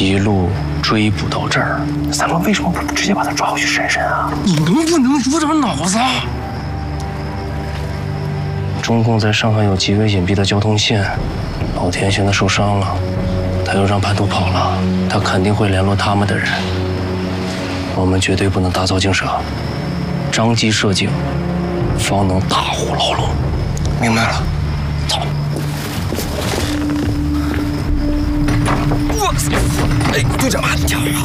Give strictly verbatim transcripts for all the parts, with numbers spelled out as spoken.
一路追捕到这儿，三郎为什么不直接把他抓回去审审啊？ 你能不能有点脑子？ 中共在上海有极为隐蔽的交通线，老田现在受伤了，他又让叛徒跑了，他肯定会联络他们的人。我们绝对不能打草惊蛇，张机射精，方能大虎牢笼。 明白了，走。我操！哎，队长，慢点啊！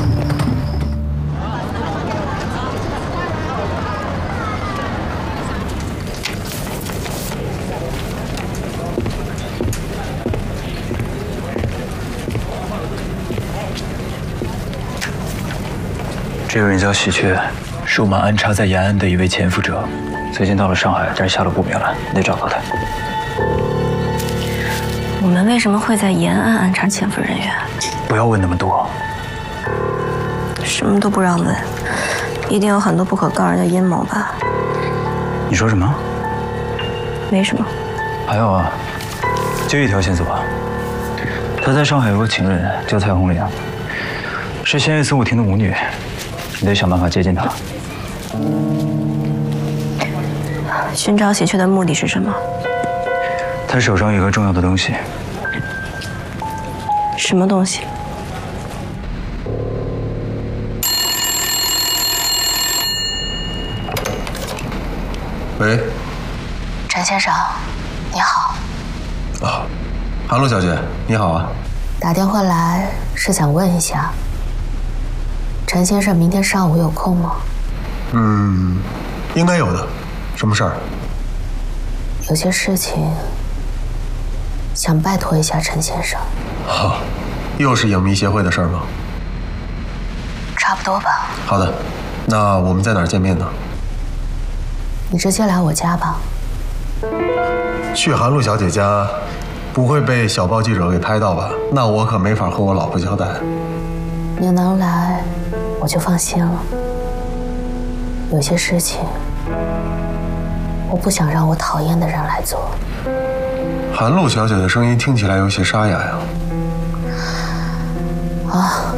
这个人叫喜鹊，是我们安插在延安的一位潜伏者，最近到了上海，但是下落不明了，你得找到他。 我们为什么会在延安安插潜伏人员？ 不要问那么多。 什么都不让问，一定有很多不可告人的阴谋吧？ 你说什么？ 没什么。 还有啊，就一条线索啊，他在上海有个情人叫蔡红玲，是仙叶四舞厅的舞女。你得想办法接近他。 寻找喜鹊的目的是什么？ 他手上有个重要的东西。 什么东西？ 喂， 陈先生，你好。 啊，韩露小姐，你好啊。 打电话来是想问一下。陈先生明天上午有空吗？ 嗯，应该有的。什么事儿？ 有些事情想拜托一下陈先生。 啊，又是影迷协会的事儿吗？ 差不多吧。 好的，那我们在哪儿见面呢？ 你直接来我家吧。 去韩露小姐家，不会被小报记者给拍到吧？那我可没法和我老婆交代。 你能来，我就放心了。有些事情，我不想让我讨厌的人来做。 韩露小姐的声音听起来有些沙哑呀。 啊，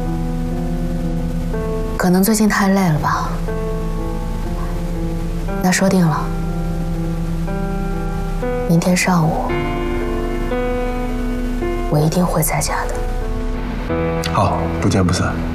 可能最近太累了吧。那说定了，明天上午我一定会在家的。 好，不见不散。